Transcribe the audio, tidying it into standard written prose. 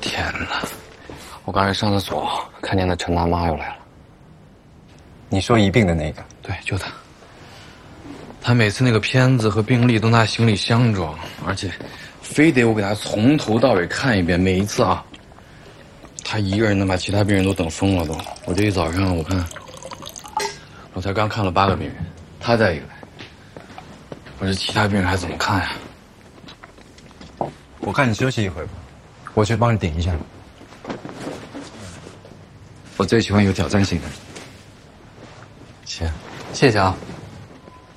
天哪！我刚才上厕所，看见那陈大妈又来了。 你说一病的那个？ 对，就她。她每次那个片子和病历都拿行李箱装，而且非得我给她从头到尾看一遍，每一次啊。她一个人能把其他病人都等疯了都。我这一早上我看，我才刚看了8个病人，她再一个来，我这其他病人还怎么看呀？ 我看你休息一会儿吧，我去帮你顶一下。我最喜欢有挑战性的。 行，谢谢啊。